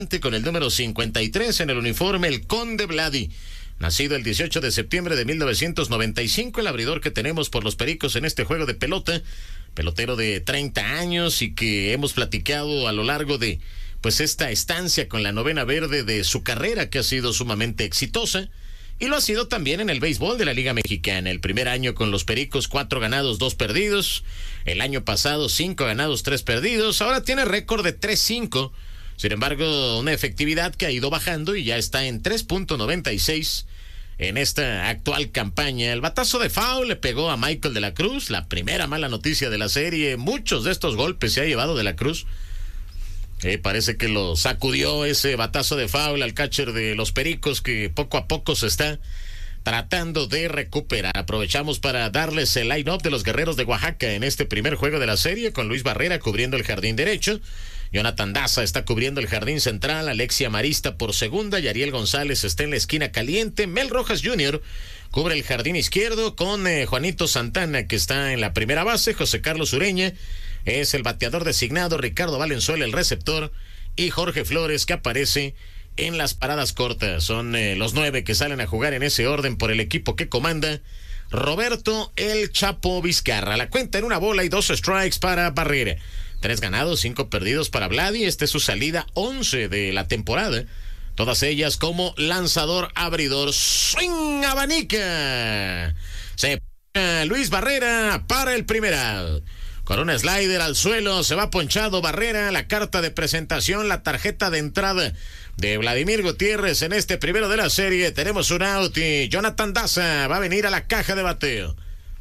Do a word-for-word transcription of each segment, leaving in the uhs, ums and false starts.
con el número cincuenta y tres en el uniforme, el Conde Vladi. Nacido el dieciocho de septiembre de mil novecientos noventa y cinco, el abridor que tenemos por los Pericos en este juego de pelota, pelotero de treinta años y que hemos platicado a lo largo de pues esta estancia con la novena verde de su carrera, que ha sido sumamente exitosa. Y lo ha sido también en el béisbol de la Liga Mexicana. El primer año con los Pericos, cuatro ganados, dos perdidos. El año pasado, cinco ganados, tres perdidos. Ahora tiene récord de tres cinco. Sin embargo, una efectividad que ha ido bajando y ya está en tres punto noventa y seis en esta actual campaña. El batazo de foul le pegó a Michael de la Cruz, la primera mala noticia de la serie. Muchos de estos golpes se ha llevado de la Cruz. Eh, parece que lo sacudió ese batazo de foul al catcher de los Pericos, que poco a poco se está tratando de recuperar. Aprovechamos para darles el line-up de los Guerreros de Oaxaca en este primer juego de la serie, con Luis Barrera cubriendo el jardín derecho. Jonathan Daza está cubriendo el jardín central, Alexia Marista por segunda y Ariel González está en la esquina caliente. Mel Rojas junior cubre el jardín izquierdo con eh, Juanito Santana, que está en la primera base. José Carlos Ureña es el bateador designado, Ricardo Valenzuela el receptor y Jorge Flores, que aparece en las paradas cortas. Son eh, los nueve que salen a jugar en ese orden por el equipo que comanda Roberto El Chapo Vizcarra. La cuenta en una bola y dos strikes para Barrera. Tres ganados, cinco perdidos para Vladi. Esta es su salida once de la temporada. Todas ellas como lanzador abridor. ¡Swing! Abanica. Se pone Luis Barrera para el primer out. Con un slider al suelo, se va ponchado Barrera. La carta de presentación, la tarjeta de entrada de Vladimir Gutiérrez en este primero de la serie. Tenemos un out y Jonathan Daza va a venir a la caja de bateo.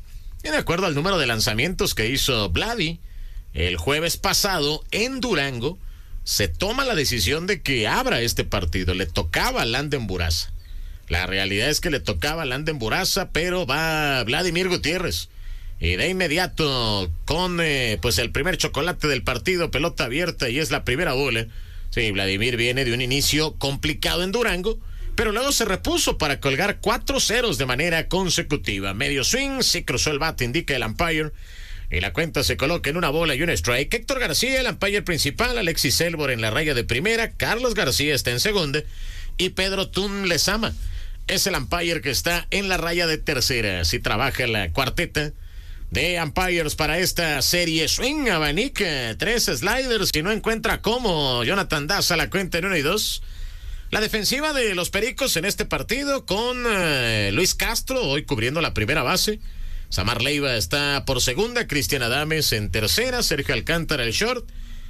Y de acuerdo al número de lanzamientos que hizo Vladi el jueves pasado en Durango, se toma la decisión de que abra este partido. Le tocaba a Landen Buraza. La realidad es que le tocaba a Landen Buraza, pero va Vladimir Gutiérrez. Y de inmediato, con eh, pues el primer chocolate del partido, pelota abierta y es la primera bola. Sí, Vladimir viene de un inicio complicado en Durango, pero luego se repuso para colgar cuatro ceros de manera consecutiva. Medio swing, sí cruzó el bate, indica el umpire. Y la cuenta se coloca en una bola y un strike. Héctor García, el umpire principal, Alexis Elbor en la raya de primera, Carlos García está en segunda y Pedro Tun Lezama es el umpire que está en la raya de tercera. Así trabaja la cuarteta de umpires para esta serie. Swing, abanica, tres sliders y no encuentra cómo. Jonathan Daza, la cuenta en uno y dos. La defensiva de los Pericos en este partido con uh, Luis Castro hoy cubriendo la primera base. Samar Leiva está por segunda, Cristian Adames en tercera, Sergio Alcántara el short,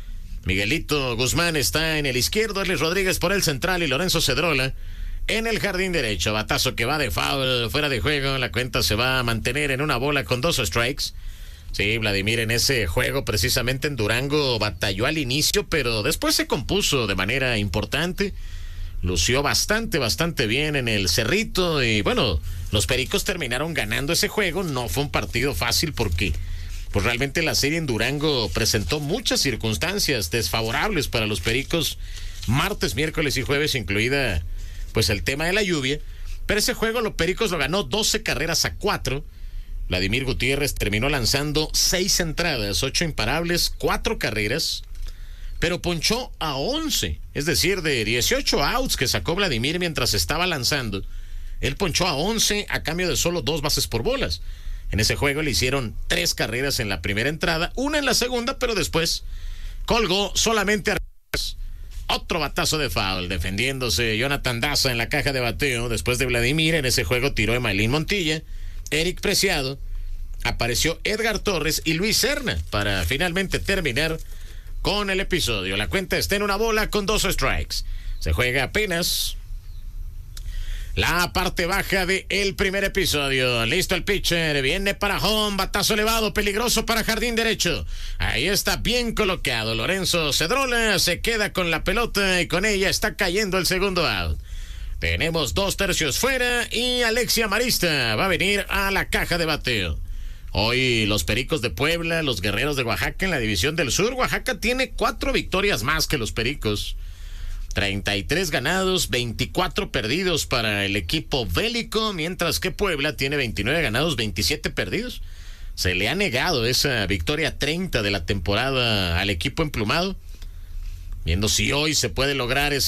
Miguelito Guzmán está en el izquierdo, Erlis Rodríguez por el central y Lorenzo Cedrola en el jardín derecho. Batazo que va de foul, fuera de juego. La cuenta se va a mantener en una bola con dos strikes. Sí, Vladimir en ese juego precisamente en Durango batalló al inicio, pero después se compuso de manera importante. Lució bastante, bastante bien en el Cerrito y bueno, los Pericos terminaron ganando ese juego. No fue un partido fácil porque pues realmente la serie en Durango presentó muchas circunstancias desfavorables para los Pericos, martes, miércoles y jueves, incluida pues el tema de la lluvia. Pero ese juego los Pericos lo ganó doce carreras a cuatro. Vladimir Gutiérrez terminó lanzando seis entradas, ocho imparables, cuatro carreras, pero ponchó a once, es decir, de dieciocho outs que sacó Vladimir mientras estaba lanzando, él ponchó a once a cambio de solo dos bases por bolas. En ese juego le hicieron tres carreras en la primera entrada, una en la segunda, pero después colgó solamente a otro batazo de foul, defendiéndose Jonathan Daza en la caja de bateo. Después de Vladimir, en ese juego tiró Emailín Montilla, Eric Preciado, apareció Edgar Torres y Luis Serna para finalmente terminar con el episodio. La cuenta está en una bola con dos strikes. Se juega apenas la parte baja de el primer episodio. Listo el pitcher, viene para home, batazo elevado, peligroso para jardín derecho. Ahí está bien colocado. Lorenzo Cedrola se queda con la pelota y con ella está cayendo el segundo out. Tenemos dos tercios fuera y Alexia Marista va a venir a la caja de bateo. Hoy los Pericos de Puebla, los Guerreros de Oaxaca en la División del Sur. Oaxaca tiene cuatro victorias más que los Pericos. treinta y tres ganados, veinticuatro perdidos para el equipo bélico, mientras que Puebla tiene veintinueve ganados, veintisiete perdidos. Se le ha negado esa victoria treinta de la temporada al equipo emplumado. Viendo si hoy se puede lograr ese